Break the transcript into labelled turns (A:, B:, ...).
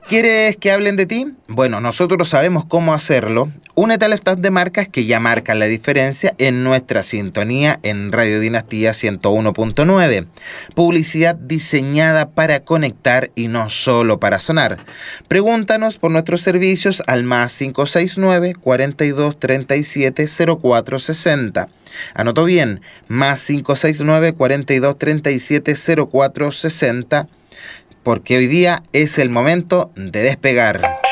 A: ¿Quieres que hablen de ti? Bueno, nosotros sabemos cómo hacerlo. Únete al staff de marcas que ya marcan la diferencia en nuestra sintonía en Radio Dinastía 101.9. Publicidad diseñada para conectar y no solo para sonar. Pregúntanos por nuestros servicios al más 569 42 37 04 60. Anotó bien, más 569 42 37 04 60. Porque hoy día es el momento de despegar.